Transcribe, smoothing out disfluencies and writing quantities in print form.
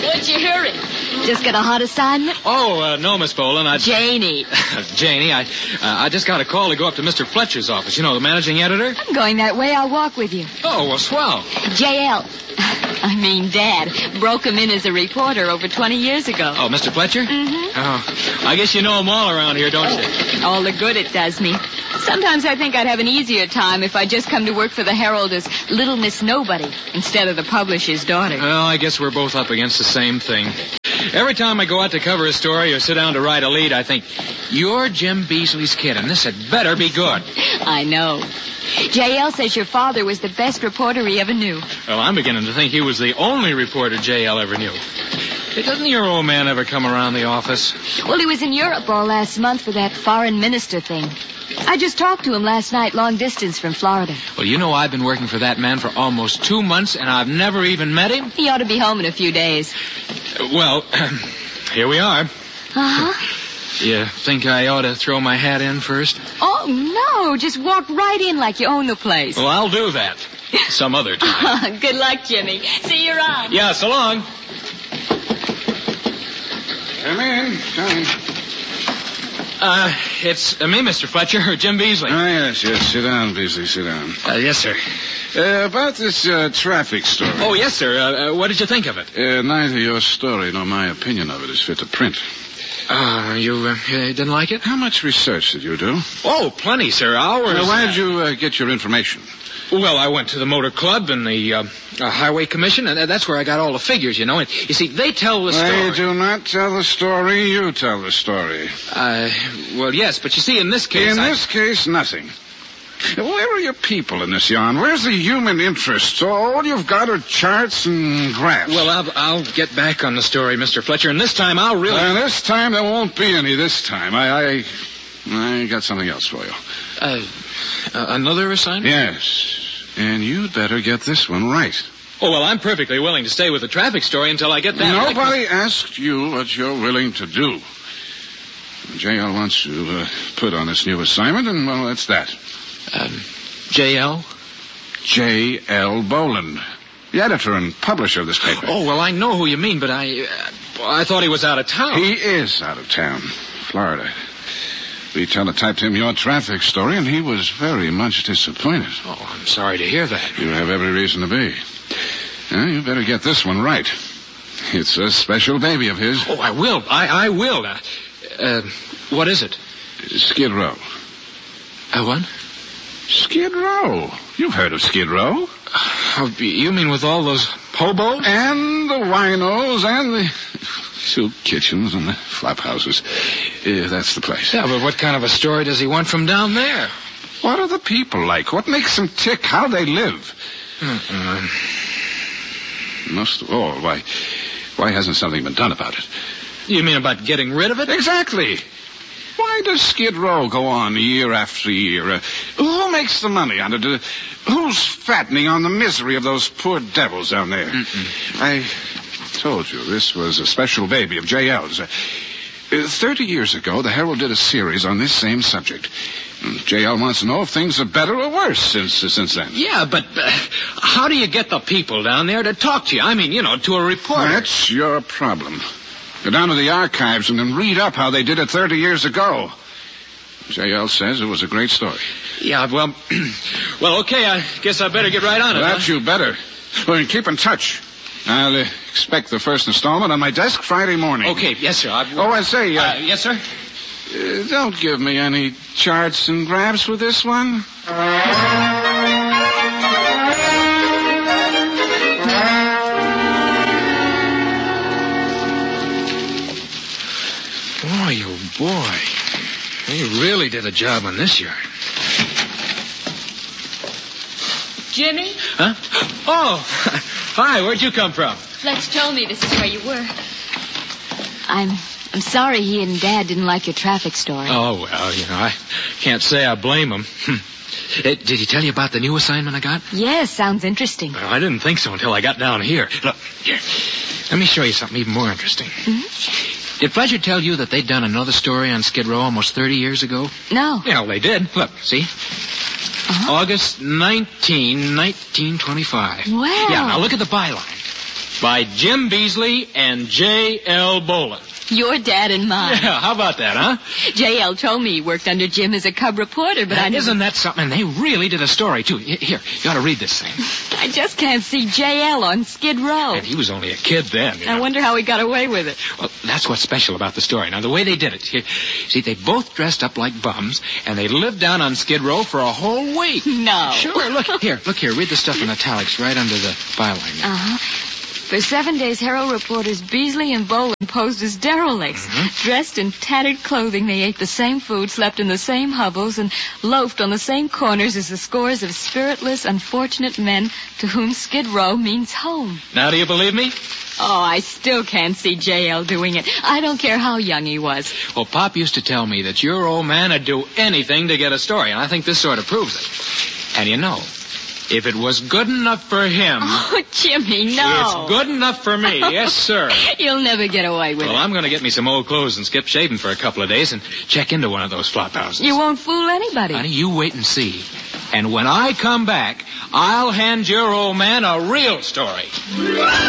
What's your hurry? Just got a hot assignment? Oh, no, Miss Boland. Janie. Janie, I just got a call to go up to Mr. Fletcher's office. You know, the managing editor? I'm going that way. I'll walk with you. Oh, well, swell. J.L. I mean, Dad broke him in as a reporter over 20 years ago. Oh, Mr. Fletcher? Mm-hmm. Oh, I guess you know him all around here, don't you? All the good it does me. Sometimes I think I'd have an easier time if I'd just come to work for the Herald as Little Miss Nobody instead of the publisher's daughter. Well, I guess we're both up against the same thing. Every time I go out to cover a story or sit down to write a lead, I think, you're Jim Beasley's kid, and this had better be good. I know. J.L. says your father was the best reporter he ever knew. Well, I'm beginning to think he was the only reporter J.L. ever knew. Hey, doesn't your old man ever come around the office? Well, he was in Europe all last month for that foreign minister thing. I just talked to him last night, long distance from Florida. Well, you know I've been working for that man for almost 2 months, and I've never even met him. He ought to be home in a few days. Well, here we are. Uh-huh. You think I ought to throw my hat in first? Oh, no. Just walk right in like you own the place. Well, I'll do that. Some other time. Good luck, Jimmy. See you around. Yeah, so long. Come in. It's me, Mr. Fletcher, Jim Beasley. Oh, yes. Sit down, Beasley. Sit down. Yes, sir. About this traffic story. Oh, yes, sir. What did you think of it? Neither your story nor my opinion of it is fit to print. You didn't like it? How much research did you do? Oh, plenty, sir. Hours. Where did you get your information? Well, I went to the Motor Club and the Highway Commission, and that's where I got all the figures, you know. And, you see, they tell the story. They do not tell the story. You tell the story. Well, yes, but you see, in this case... In this case, nothing. Where are your people in this yarn? Where's the human interest? All you've got are charts and graphs. Well, I'll get back on the story, Mr. Fletcher, and this time I'll really... This time there won't be any this time. I got something else for you. Another assignment? Yes. And you'd better get this one right. Oh, well, I'm perfectly willing to stay with the traffic story until I get that... Nobody asked you what you're willing to do. J.L. wants you put on this new assignment, and, well, that's that. J.L.? J.L. Boland, the editor and publisher of this paper. Oh, well, I know who you mean, but I thought he was out of town. He is out of town, Florida. We teletyped him your traffic story, and he was very much disappointed. Oh, I'm sorry to hear that. You have every reason to be. You better get this one right. It's a special baby of his. Oh, I will. I will. What is it? Skid Row. What? Skid Row. You've heard of Skid Row. You mean with all those hobos? And the winos and the soup kitchens and the flop houses. That's the place. Yeah, but what kind of a story does he want from down there? What are the people like? What makes them tick? How they live? Most of all, why hasn't something been done about it? You mean about getting rid of it? Exactly. Why does Skid Row go on year after year? Who makes the money on it? Who's fattening on the misery of those poor devils down there? I told you this was a special baby of J.L.'s. 30 years ago, the Herald did a series on this same subject. J.L. wants to know if things are better or worse since then. Yeah, but how do you get the people down there to talk to you? I mean, to a reporter. That's your problem. Go down to the archives and then read up how they did it 30 years ago. J.L. says it was a great story. Yeah, well, okay, I guess I better get right on it. That you better. Well, keep in touch. I'll expect the first installment on my desk Friday morning. Okay, yes, sir. I say... yes, sir? Don't give me any charts and graphs with this one. Boy, oh boy. They really did a job on this yard. Jimmy? Huh? Oh, hi, where'd you come from? Fletch told me this is where you were. I'm sorry he and Dad didn't like your traffic story. Oh, well, I can't say I blame him. Did he tell you about the new assignment I got? Yes, sounds interesting. Well, I didn't think so until I got down here. Look, here. Let me show you something even more interesting. Mm-hmm. Did Fletcher tell you that they'd done another story on Skid Row almost 30 years ago? No. Yeah, well, they did. Look, see? Uh-huh. August 1925. Wow. Yeah, now look at the byline. by Jim Beasley and J.L. Bolin. Your dad and mine. Yeah, how about that, huh? J.L. told me he worked under Jim as a cub reporter, but Isn't that something? And they really did a story, too. Here, you ought to read this thing. I just can't see J.L. on Skid Row. And he was only a kid then. I wonder how he got away with it. Well, that's what's special about the story. Now, the way they did it. See, they both dressed up like bums, and they lived down on Skid Row for a whole week. No. Sure, look here. Read the stuff in italics right under the byline there. Uh-huh. For 7 days, Herald reporters Beasley and Bolin posed as derelicts. Dressed in tattered clothing, they ate the same food, slept in the same hovels, and loafed on the same corners as the scores of spiritless, unfortunate men to whom Skid Row means home. Now, do you believe me? Oh, I still can't see J.L. doing it. I don't care how young he was. Well, Pop used to tell me that your old man would do anything to get a story, and I think this sort of proves it. And you know, if it was good enough for him... Oh, Jimmy, no. It's good enough for me. Yes, sir. You'll never get away with it. Well, I'm going to get me some old clothes and skip shaving for a couple of days and check into one of those flop houses. You won't fool anybody. Honey, you wait and see. And when I come back, I'll hand your old man a real story.